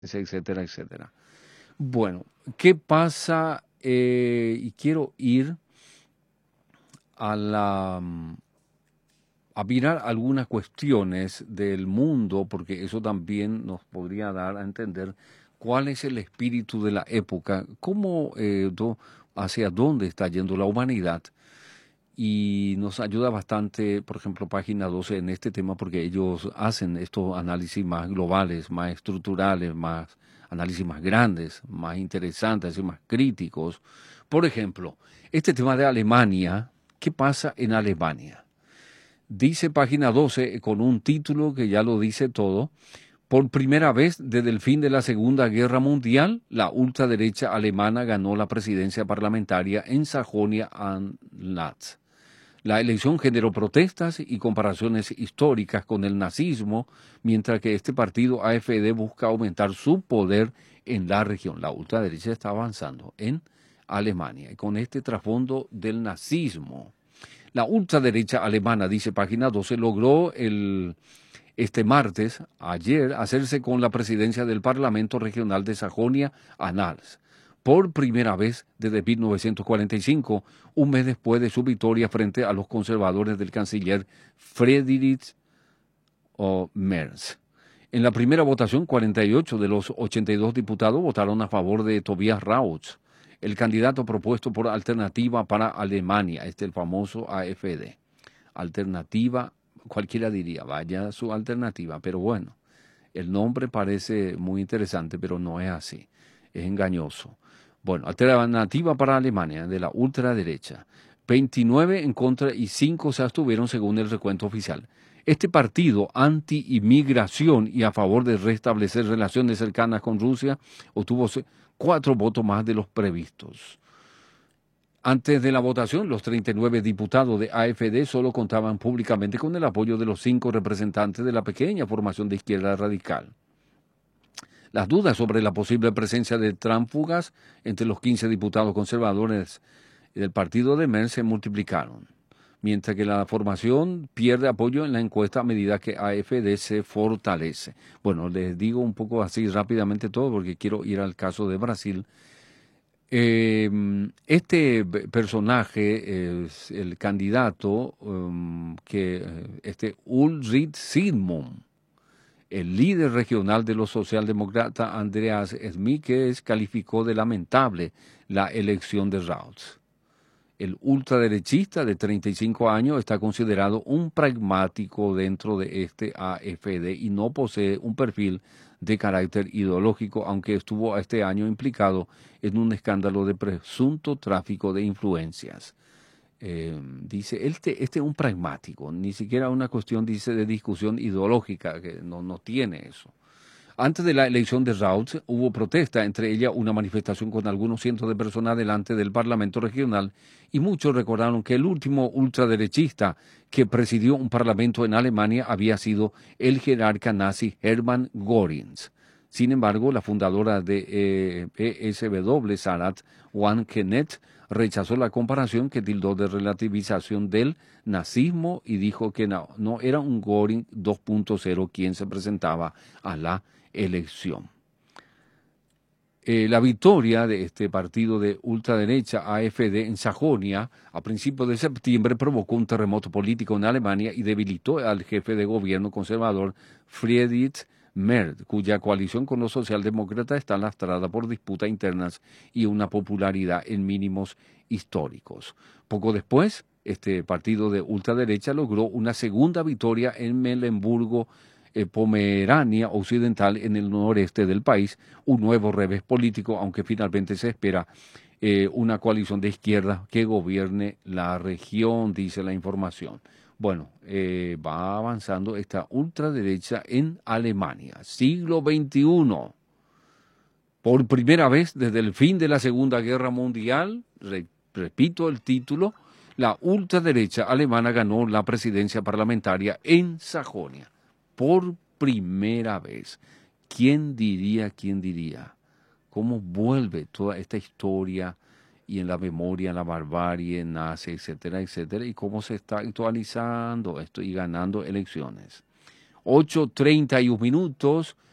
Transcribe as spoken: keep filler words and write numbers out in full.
etcétera, etcétera. Bueno, ¿qué pasa? Eh, y quiero ir a la a mirar algunas cuestiones del mundo, porque eso también nos podría dar a entender cuál es el espíritu de la época, cómo, eh, do, hacia dónde está yendo la humanidad. Y nos ayuda bastante, por ejemplo, página doce en este tema, porque ellos hacen estos análisis más globales, más estructurales, más análisis más grandes, más interesantes y más críticos. Por ejemplo, este tema de Alemania, ¿qué pasa en Alemania? Dice página doce, con un título que ya lo dice todo: por primera vez desde el fin de la Segunda Guerra Mundial, la ultraderecha alemana ganó la presidencia parlamentaria en Sajonia-Anhalt. La elección generó protestas y comparaciones históricas con el nazismo, mientras que este partido A F D busca aumentar su poder en la región. La ultraderecha está avanzando en Alemania, y con este trasfondo del nazismo. La ultraderecha alemana, dice página doce, logró el, este martes, ayer, hacerse con la presidencia del Parlamento Regional de Sajonia-Anhalt. Por primera vez desde mil novecientos cuarenta y cinco, un mes después de su victoria frente a los conservadores del canciller Friedrich Merz. En la primera votación, cuarenta y ocho de los ochenta y dos diputados votaron a favor de Tobias Rautz, el candidato propuesto por Alternativa para Alemania, este el famoso A F D. Alternativa, cualquiera diría, vaya su alternativa, pero bueno, el nombre parece muy interesante, pero no es así, es engañoso. Bueno, Alternativa para Alemania, de la ultraderecha. veintinueve en contra y cinco se abstuvieron según el recuento oficial. Este partido anti-inmigración y a favor de restablecer relaciones cercanas con Rusia obtuvo cuatro votos más de los previstos. Antes de la votación, los treinta y nueve diputados de A F D solo contaban públicamente con el apoyo de los cinco representantes de la pequeña formación de izquierda radical. Las dudas sobre la posible presencia de tránsfugas entre los quince diputados conservadores del partido de Merz se multiplicaron, mientras que la formación pierde apoyo en la encuesta a medida que A F D se fortalece. Bueno, les digo un poco así rápidamente todo porque quiero ir al caso de Brasil. Eh, este personaje es el candidato um, que este Ulrich Zygmunt, el líder regional de los socialdemócratas Andreas Schmidheis, calificó de lamentable la elección de Rautz. El ultraderechista de treinta y cinco años está considerado un pragmático dentro de este A F D y no posee un perfil de carácter ideológico, aunque estuvo este año implicado en un escándalo de presunto tráfico de influencias. Eh, dice, este, este es un pragmático, ni siquiera una cuestión, dice, de discusión ideológica, que no, no tiene eso. Antes de la elección de Rautz hubo protesta, entre ellas una manifestación con algunos cientos de personas delante del Parlamento Regional, y muchos recordaron que el último ultraderechista que presidió un parlamento en Alemania había sido el jerarca nazi Hermann Göring. Sin embargo, la fundadora de eh, E S W, Sarah Wagenknecht, rechazó la comparación, que tildó de relativización del nazismo, y dijo que no, no era un Göring dos punto cero quien se presentaba a la elección. Eh, la victoria de este partido de ultraderecha A F D en Sajonia a principios de septiembre provocó un terremoto político en Alemania y debilitó al jefe de gobierno conservador Friedrich Merz, cuya coalición con los socialdemócratas está lastrada por disputas internas y una popularidad en mínimos históricos. Poco después, este partido de ultraderecha logró una segunda victoria en Mecklemburgo, eh, Pomerania Occidental, en el noreste del país, un nuevo revés político, aunque finalmente se espera eh, una coalición de izquierda que gobierne la región, dice la información. Bueno, eh, va avanzando esta ultraderecha en Alemania, siglo veintiuno. Por primera vez desde el fin de la Segunda Guerra Mundial, re, repito el título, la ultraderecha alemana ganó la presidencia parlamentaria en Sajonia. Por primera vez. ¿Quién diría, quién diría? ¿Cómo vuelve toda esta historia y en la memoria, la barbarie nace, etcétera, etcétera? Y cómo se está actualizando esto y ganando elecciones. ocho treinta y un minutos.